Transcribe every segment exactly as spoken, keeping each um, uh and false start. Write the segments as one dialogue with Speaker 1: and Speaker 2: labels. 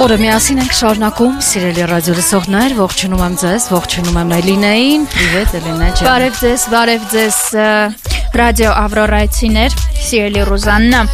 Speaker 1: Օրը միասին ենք շարունակում, սիրելի ռադիո լսողներ, ողջունում եմ ձեզ, ողջունում եմ Էլինային, պրիվետ Էլինա ջան։
Speaker 2: Բարև ձեզ, բարև ձեզ ռադիո Ավրորայցիներ, սիրելի Ռուզաննա։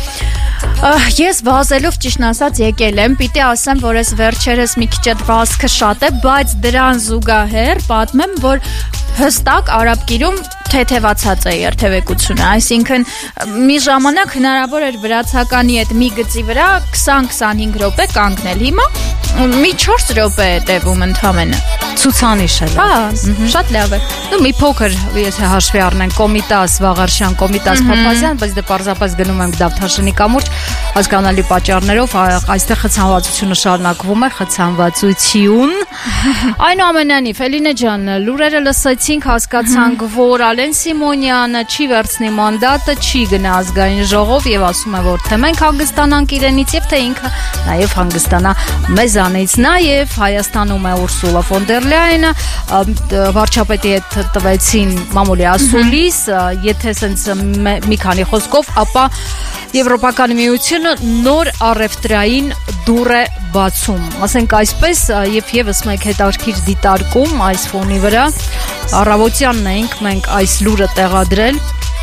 Speaker 2: Ես վազելով ճիշտ ասած եկել եմ, պիտի ասեմ, որ այս վերջերս մի քիչ այդ վազքը շատ է, բայց դրան զուգահեռ պատմեմ, որ հստակ արաբկիրում թեթևացած է երթևեկությունը, այսինքն մի ժամանակ հնարավոր էր վրացականի այդ մի գծի վրա քսան-քսանհինգ րոպե կանգնել, հիմա մի չորս րոպե է տևում ընդամենը։
Speaker 1: Ցուցանիշ է։
Speaker 2: Հա, շատ լավ է։
Speaker 1: Ну մի փոքր, եթե հաշվի առնենք Կոմիտաս Վաղարշյան, Կոմիտաս Փափազյան, բայց դե պարզապես գնում ենք Դավթաշնի կամուրջ, հասկանալի պատճառներով այստեղ խցանվածությունը շարունակվում է, խցանվածություն։ Այնուամենայնիվ, Էլինա ջան, լուրերը լսեցինք, հասկացանք, որ Ալեն Սիմոնյանը չի վերցնի մանդատը, չի գնա ազգային ժողով եւ ասում է, որ թե մենք հանգստանանք իրենից եւ թե ինքը նաեւ հանգստանա մեզանից, նաեւ Հայաստանում է Ուրսուլա ֆոն դեր Լայենը, վարչապետի հետ տվեցին մամուլի ասուլիս, եթե սենց մի քանի խոսքով, ապա Եվրոպական միությունը նոր առևտրային դուռ է բացում, ասենք այսպես, եւ եւս մեկ հետաքրքիր դիտարկում այս ֆոնի վրա, առավոտյանն էինք մենք այս լուրը տեղադրել,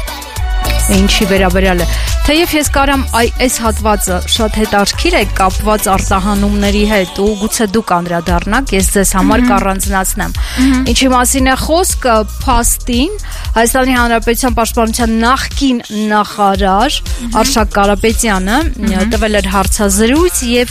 Speaker 1: ինչի վերաբերյալ է, թեև ես կարամ այս հատվածը շատ հետաքրքիր է կապված արտահանումների հետ ու գուցե դուք անդրադառնաք, ես ձեզ համար կառանձնացնեմ։ Ինչի մասին է խոսքը, փաստին Հայաստանի Հանրապետության Պաշտպանության նախկին նախարար Արշակ Կարապետյանը տվել էր հարցազրույց եւ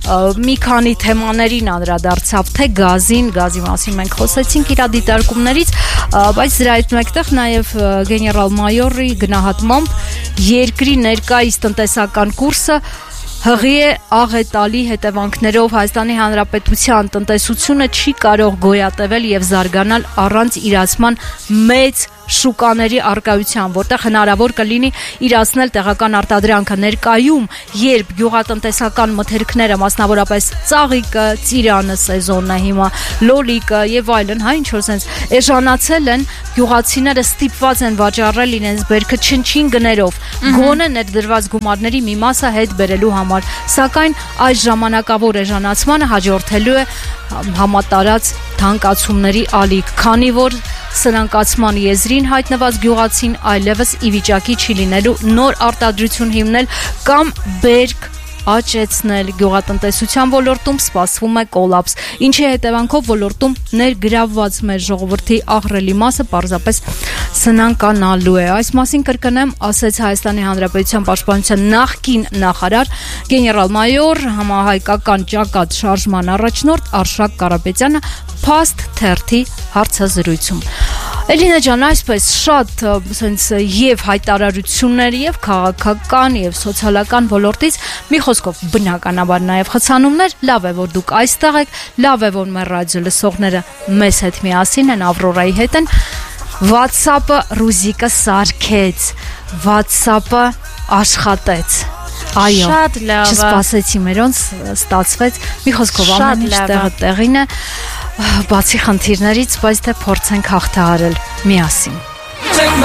Speaker 1: մի քանի թեմաներին անդրադարձավ, թե գազին, գազի մասին մենք խոսեցինք իր դիտարկումներից, բայց դրա հետ մեկտեղ նաեւ գեներալ-մայորի գնահատմամբ երկրի ներկայիս տնտեսական կուրսը հղի է աղետալի հետևանքներով Հայաստանի Հանրապետության տնտեսությունը չի կարող գոյատևել եւ զարգանալ առանց իրացման մեծ շուկաների արկայության, որտեղ հնարավոր կլինի իրացնել տեղական արտադրանքը ներկայում, երբ գյուղատնտեսական մթերքները, մասնավորապես ծաղիկը, ծիրանը սեզոնն է հիմա, լոլիկը եւ այլն, հա ինչ որ sense էժանացել են, գյուղացիները ստիպված են վաճառել իրենց բերքը չնչին գներով, գոնե ներդրված գումարների մի մասը հետ բերելու համար, սակայն այս ժամանակավոր էժանացմանը հաջորդելու է համատարած թանկացումների ալիք, քանի որ սրանկացման եզրին հայտնված գյուղացին այլևս ի վիճակի չի լինելու նոր արտադրություն հիմնել կամ բերք աճեցնել, գյուղատնտեսության ոլորտում սպասվում է կոլապս, ինչի հետևանքով ոլորտում ներգրավված մեր ժողովրդի ահռելի մասը պարզապես սնանկանալու է։ Այս մասին կրկնեմ, ասեց Հայաստանի Հանրապետության Պաշտպանության նախկին նախարար, գեներալ-մայոր, համահայկական ճակատ շարժման առաջնորդ Արշակ Կարապետյանը փաստ թերթի հարցազրույցում։ Էլինա ջան, այսպես շատ sense եւ հայտարարություններ եւ քաղաքական եւ սոցիալական ոլորտից մի խոսքով բնականաբար նաեւ խցանումներ, լավ է որ դուք այստեղ եք, լավ է որ մեր ռադիո լսողները մեզ հետ միասին են, Ավրորայի հետ են։ WhatsApp-ը Ռուզիկը սարքեց, WhatsApp-ը աշխատեց։ Այո,
Speaker 2: շատ լավ է։
Speaker 1: Չսպասեցի մերոնց, ստացվեց։ Մի խոսքով ամեն ինչ տեղը տեղին է, բացի խնդիրներից, բայց թե փորձենք հաղթահարել միասին։